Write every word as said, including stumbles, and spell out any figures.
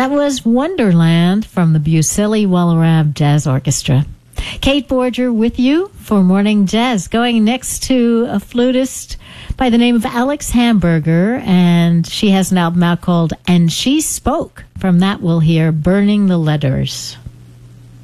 That was Wonderland from the Busili Wallerab Jazz Orchestra. Kate Borger with you for Morning Jazz. Going next to a flutist by the name of Alex Hamburger, and she has an album out called And She Spoke. From that we'll hear Burning the Letters.